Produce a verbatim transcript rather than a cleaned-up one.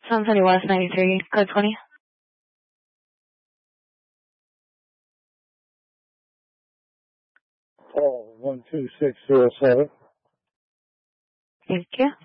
Sun City West ninety-three, code twenty. Call one two six zero seven. Thank you.